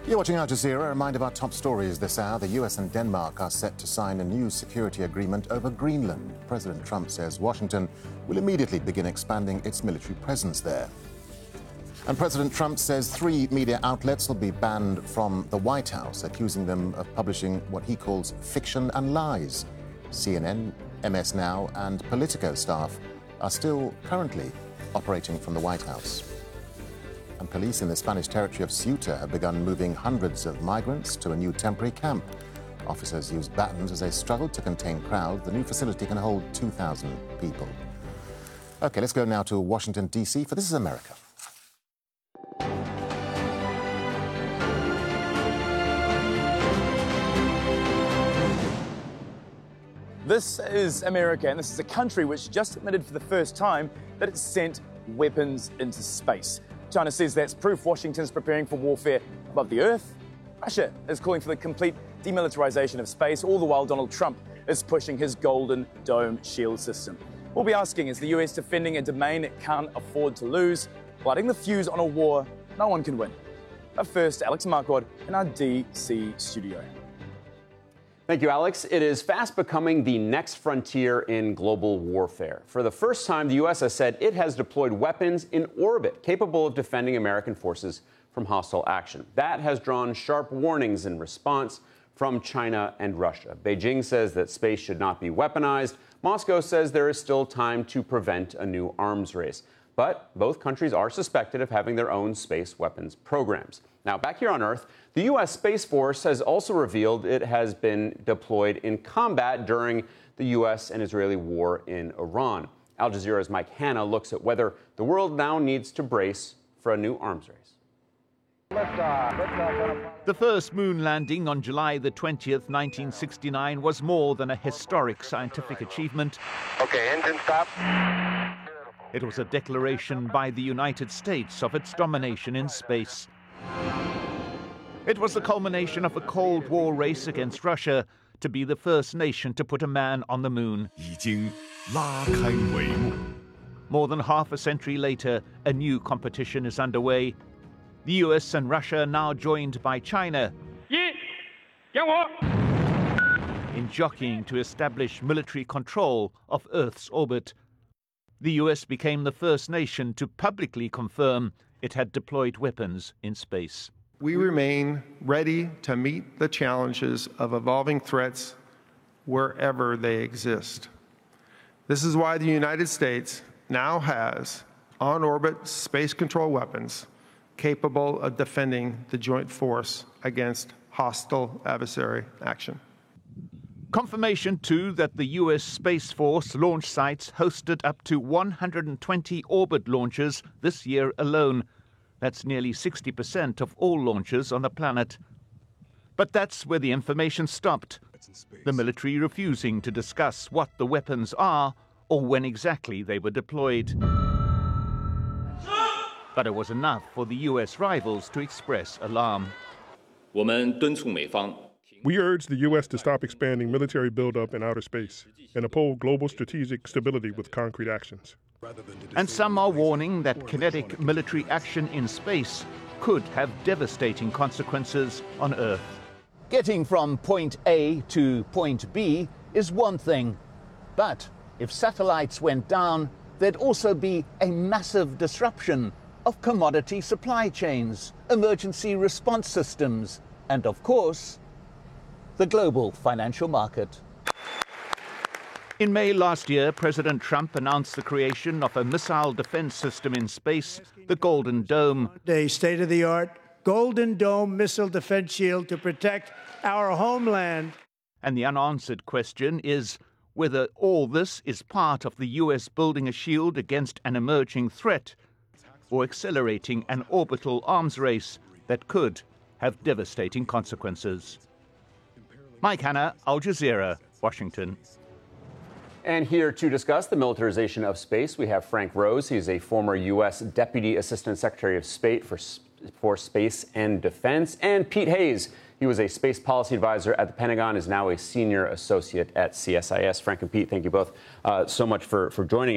You're watching Al Jazeera. A reminder of our top stories this hour. The US and Denmark are set to sign a new security agreement over Greenland. President Trump says Washington will immediately begin expanding its military presence there. And President Trump says 3 media outlets will be banned from the White House, accusing them of publishing what he calls fiction and lies. CNN, MS Now and Politico staff are still currently operating from the White House. And police in the Spanish territory of Ceuta have begun moving hundreds of migrants to a new temporary camp. Officers used batons as they struggled to contain crowds. The new facility can hold 2,000 people. OK, let's go now to Washington, D.C. for This Is America. This is America, and this is a country which just admitted for the first time that it's sent weapons into space. China says that's proof Washington's preparing for warfare above the earth. Russia is calling for the complete demilitarization of space, all the while Donald Trump is pushing his Golden Dome shield system. We'll be asking, is the US defending a domain it can't afford to lose, lighting the fuse on a war no one can win? But first, Alex Marquardt in our DC studio. Thank you, Alex. It is fast becoming the next frontier in global warfare. For the first time, the U.S. has said it has deployed weapons in orbit capable of defending American forces from hostile action. That has drawn sharp warnings in response from China and Russia. Beijing says that space should not be weaponized. Moscow says there is still time to prevent a new arms race. But both countries are suspected of having their own space weapons programs. Now, back here on Earth, the U.S. Space Force has also revealed it has been deployed in combat during the U.S. and Israeli war in Iran. Al Jazeera's Mike Hanna looks at whether the world now needs to brace for a new arms race. The first moon landing on July the 20th, 1969 was more than a historic scientific achievement. Okay, engine stop. It was a declaration by the United States of its domination in space. It was the culmination of a Cold War race against Russia to be the first nation to put a man on the moon. More than half a century later, a new competition is underway. The US and Russia are now joined by China in jockeying to establish military control of Earth's orbit. The US became the first nation to publicly confirm it had deployed weapons in space. We remain ready to meet the challenges of evolving threats wherever they exist. This is why the United States now has on-orbit space control weapons capable of defending the joint force against hostile adversary action. Confirmation, too, that the U.S. Space Force launch sites hosted up to 120 orbit launches this year alone. That's nearly 60% of all launches on the planet. But that's where the information stopped, the military refusing to discuss what the weapons are or when exactly they were deployed. But it was enough for the U.S. rivals to express alarm. We urge the U.S. to stop expanding military buildup in outer space and uphold global strategic stability with concrete actions. And some are warning that kinetic military action in space could have devastating consequences on Earth. Getting from point A to point B is one thing, but if satellites went down, there'd also be a massive disruption of commodity supply chains, emergency response systems, and of course, the global financial market. In May last year, President Trump announced the creation of a missile defense system in space, the Golden Dome. A state-of-the-art Golden Dome missile defense shield to protect our homeland. And the unanswered question is whether all this is part of the U.S. building a shield against an emerging threat or accelerating an orbital arms race that could have devastating consequences. Mike Hanna, Al Jazeera, Washington. And here to discuss the militarization of space, we have Frank Rose. He's a former U.S. Deputy Assistant Secretary of State for Space and Defense. And Pete Hayes. He was a space policy advisor at the Pentagon, is now a senior associate at CSIS. Frank and Pete, thank you both so much for joining